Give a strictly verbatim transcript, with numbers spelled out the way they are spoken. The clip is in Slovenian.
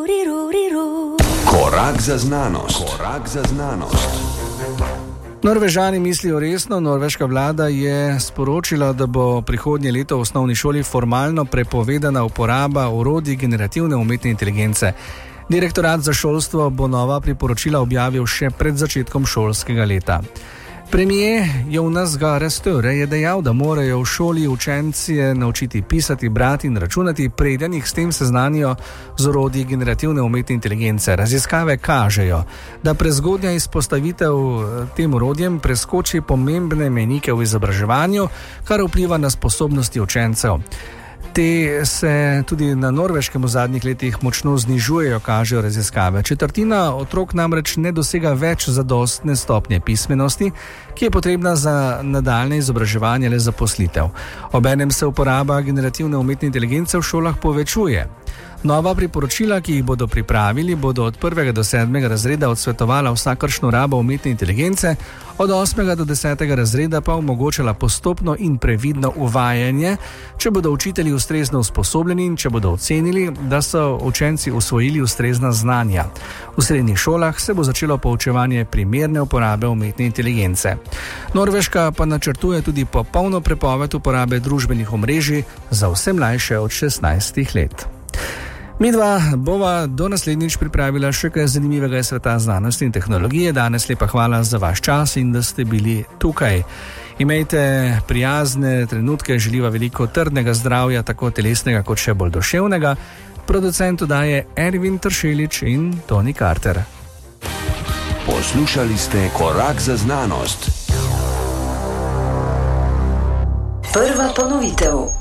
Korak za znanost. Korak za znanost. Norvežani mislijo resno. Norveška vlada je sporočila, da bo prihodnje leto v osnovni šoli formalno prepovedana uporaba orodij generativne umetne inteligence. Direktorat za šolstvo bo nova priporočila objavil še pred začetkom šolskega leta. Premier Jonas Gahr Støre je dejal, da morajo v šoli učenci naučiti pisati, brati in računati, preden jih s tem seznanijo z orodji generativne umetne inteligence. Raziskave kažejo, da prezgodnja izpostavitev tem orodjem preskoči pomembne mejnike v izobraževanju, kar vpliva na sposobnosti učencev. Te se tudi na Norveškem v zadnjih letih močno znižujejo, kažejo raziskave. Četrtina otrok namreč ne dosega več zadostne stopnje pismenosti, ki je potrebna za nadaljne izobraževanje ali zaposlitev. Obenem se uporaba generativne umetne inteligence v šolah povečuje. Nova priporočila, ki jih bodo pripravili, bodo od prvega do sedmega razreda odsvetovala vsakršno rabo umetne inteligence, od osmega do desetega razreda pa omogočala postopno in previdno uvajanje, če bodo učitelji ustrezno usposobljeni in če bodo ocenili, da so učenci usvojili ustrezna znanja. V srednjih šolah se bo začelo poučevanje primerne uporabe umetne inteligence. Norveška pa načrtuje tudi popolno prepoved uporabe družbenih omrežij za vse mlajše od šestnajstih let. Midva bova do naslednjič pripravila še kaj zanimivega iz sveta znanosti in tehnologije. Danes lepa hvala za vaš čas in da ste bili tukaj. Imejte prijazne trenutke, želiva veliko trdnega zdravja, tako telesnega kot še bolj duševnega. Producent oddaje Ervin Tršelič in Toni Carter. Poslušali ste Korak za znanost. Prva ponovitev.